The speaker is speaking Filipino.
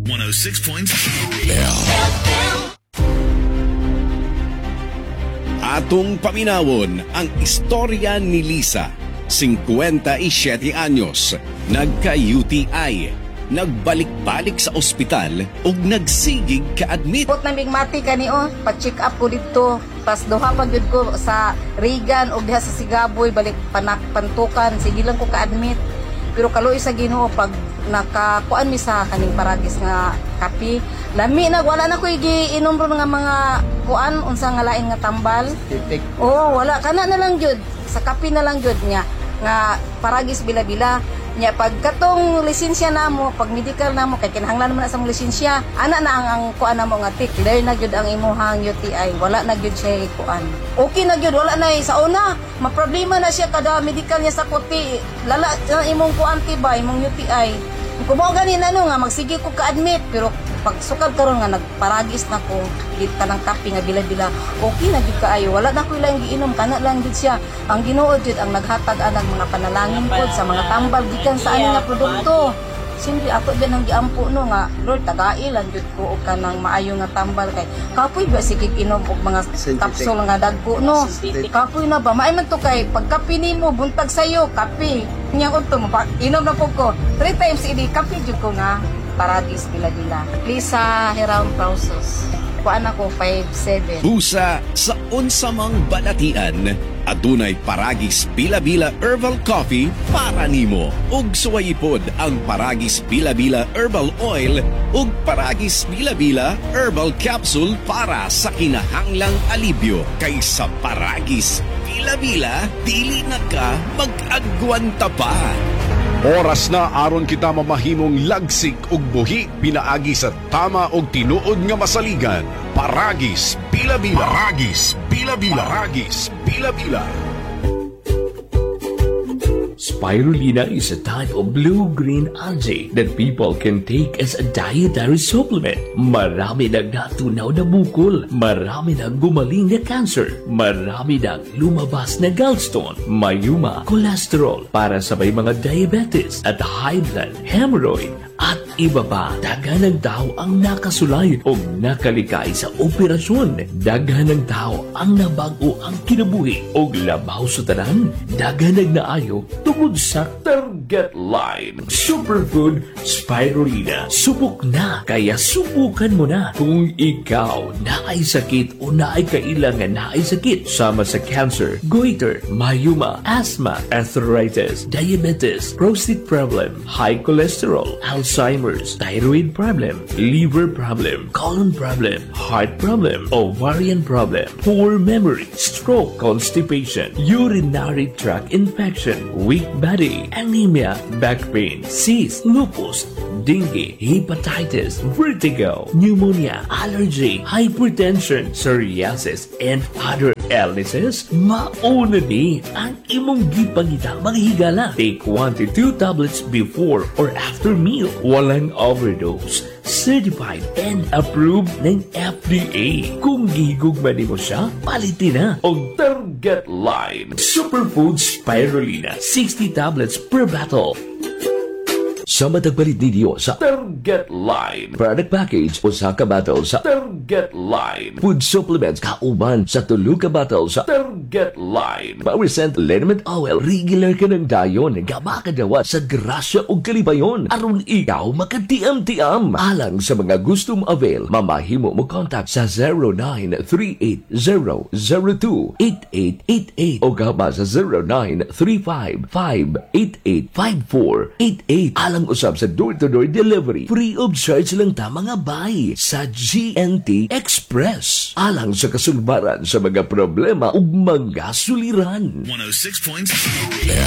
106.7 Atong paminawon ang istorya ni Lisa, 57 anyos, nagka-UTI, nagbalik-balik sa ospital ug nagsigig ka-admit. Put naming mati kani pa-check up ko dito. Pas duha pa gyud ko sa Regan ug diha sa Sigaboy balik pantukan. Sige lang ko ka-admit. Pero kaloy sa Ginoo pag nakakuan mi sa kaning paragis nga kape, lami na wala na ko giinom ron nga mga kuan unsa nga lain nga tambal. Oo, wala kana na lang gyud. Sa kape na lang gyud niya nga paragis bila-bila. Nya pag katong lisensya namo, pag medical namo kay kinahanglan naman sa lisensya, ana na ang kuan namo nga tik, dahil na gyud ang imuhang UTI, wala na gyud siya kuan. Okay na gyud, wala na sa una, maproblema na siya kada medical niya sa kuti, lala na imong kuan tibay, imong UTI. Kung mo ganin nga magsige ko ka-admit, pero pag sukad karon nga nagparagis na ko kita ng kape nga bila-bila, okay na gyud kaayo, wala na ko ilang giinom, kana lang gyud siya. Ang Ginoo gyud ang naghatag anang mga panalangin pod sa mga tambal gikan sa ani nga produkto. Simple ako gyud ang giampo no nga Lord tagai lang gyud ko og kanang maayo nga tambal kay kapoy ba sige inom og mga kapsul nga dagko no. Kapoy na ba maay man to kay pagkape nimo buntag sayo kape. Nya unto inom na pud ko 3 times idi kape gyud ko nga paragis bila-bila. Lisa Heraun Pausos. Kuan ako 5'7". Busa sa unsamang balatian, adunay Paragis Bila-Bila Herbal Coffee para nimo. Ug suwayipod ang Paragis Bila-Bila Herbal Oil ug Paragis Bila-Bila Herbal Capsule para sa kinahanglang alibyo. Kaysa Paragis Bila-Bila, dili na ka mag-agwanta pa. Oras na aron kita mamahimong lagsik ug buhi pinaagi sa tama og tinuod nga masaligan. Paragis Bila-Bila. Paragis Bila-Bila. Paragis Bila-Bila. Spirulina is a type of blue-green algae that people can take as a dietary supplement. Marami nang natunaw na bukol, marami nang gumaling na cancer, marami nang lumabas na gallstone, mayuma, cholesterol para sa may mga diabetes at high blood, hemorrhoid, at iba pa. Daghan ng tao ang nakasulay o nakalikay sa operasyon. Daghan ng tao ang nabago ang kinabuhi o labaw sa tanan. Daghan ng naayo tungod sa target line. Superfood Spirulina. Subok na, kaya subukan mo na. Kung ikaw naay sakit o naay kailangan naay sakit sama sa cancer, goiter, mayuma, asthma, arthritis, diabetes, prostate problem, high cholesterol, Alzheimer's, thyroid problem, liver problem, colon problem, heart problem, ovarian problem, poor memory, stroke, constipation, urinary tract infection, weak body, anemia, back pain, cyst, lupus, dengue, hepatitis, vertigo, pneumonia, allergy, hypertension, psoriasis, and other illnesses, mauna ni ang imong gipangita mga higala. Take 1 to 2 tablets before or after meal. Walang overdose. Certified and approved ng FDA. Kung gihigugma mo siya, palitin na. Og target line. Superfood Spirulina. 60 tablets per bottle. Sa matagbalit ninyo sa Target Line. Product package o sa kabattle sa Target Line. Food supplements kauban sa tulo ka battle sa Target Line. Power Scent Liniment Oil. Regular ka ng dayon. Gama ka dawa sa grasya o kalibayon. Aron ikaw makatiam-tiam. Alang sa mga gustong avail, mamahimo mo contact sa 0938-002-8888 o gama sa 0935-588-5488. Alang usab sa door-to-door delivery. Free of charge lang ta mga bay sa GNT Express. Alang sa kasulbaran sa mga problema ug mga suliran. 106.7